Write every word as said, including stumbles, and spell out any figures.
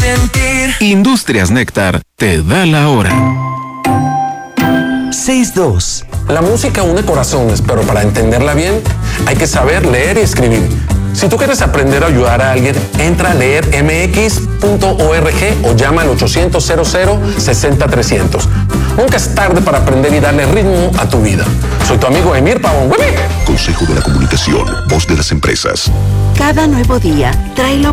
sentir. Industrias Néctar te da la hora. seis dos. La música une corazones, pero para entenderla bien hay que saber leer y escribir. Si tú quieres aprender a ayudar a alguien, entra a leer m x punto org o llama al ochocientos, cero cero, sesenta, trescientos. Nunca es tarde para aprender y darle ritmo a tu vida. Soy tu amigo Emir Pavón. Consejo de la Comunicación, voz de las empresas. Cada nuevo día trae la